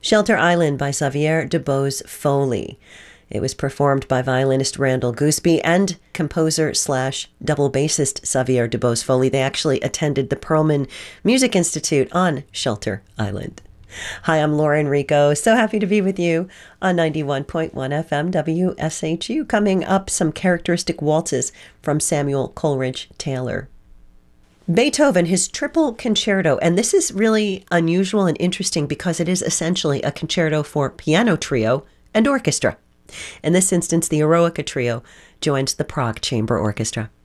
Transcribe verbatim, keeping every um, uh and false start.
Shelter Island by Xavier Dubose Foley. It was performed by violinist Randall Gooseby and composer slash double bassist Xavier Dubose Foley. They actually attended the Perlman Music Institute on Shelter Island. Hi, I'm Laura Enrico. So happy to be with you on ninety-one point one F M W S H U. Coming up, some characteristic waltzes from Samuel Coleridge Taylor. Beethoven, his triple concerto, and this is really unusual and interesting because it is essentially a concerto for piano trio and orchestra. In this instance, the Eroica Trio joins the Prague Chamber Orchestra.